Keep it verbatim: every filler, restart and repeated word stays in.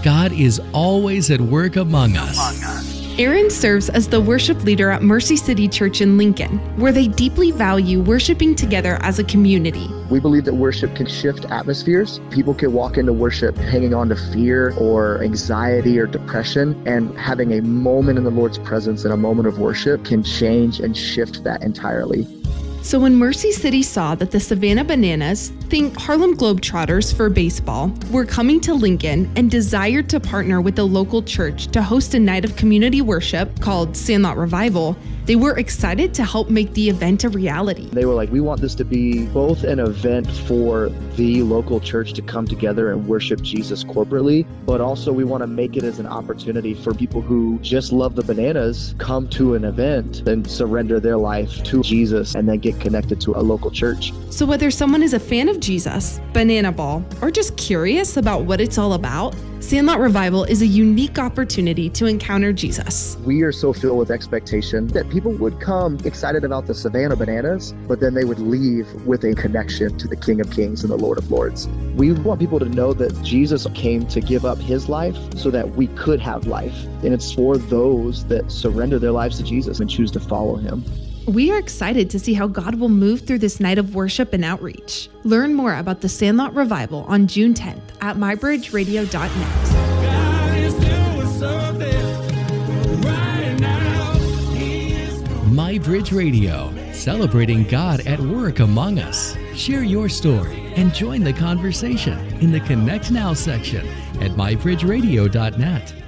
God is always at work among us. Aaron serves as the worship leader at Mercy City Church in Lincoln, where they deeply value worshiping together as a community. We believe that worship can shift atmospheres. People can walk into worship hanging on to fear or anxiety or depression, and having a moment in the Lord's presence and a moment of worship can change and shift that entirely. So when Mercy City saw that the Savannah Bananas, think Harlem Globetrotters for baseball, were coming to Lincoln and desired to partner with the local church to host a night of community worship called Sandlot Revival, they were excited to help make the event a reality. They were like, we want this to be both an event for the local church to come together and worship Jesus corporately, but also we want to make it as an opportunity for people who just love the Bananas come to an event and surrender their life to Jesus and then get connected to a local church. So whether someone is a fan of Jesus, Banana Ball, or just curious about what it's all about, Sandlot Revival is a unique opportunity to encounter Jesus. We are so filled with expectation that people would come excited about the Savannah Bananas, but then they would leave with a connection to the King of Kings and the Lord of Lords. We want people to know that Jesus came to give up his life so that we could have life. And it's for those that surrender their lives to Jesus and choose to follow him. We are excited to see how God will move through this night of worship and outreach. Learn more about the Sandlot Revival on June tenth at my bridge radio dot net. MyBridge Radio, celebrating God at work among us. Share your story and join the conversation in the Connect Now section at my bridge radio dot net.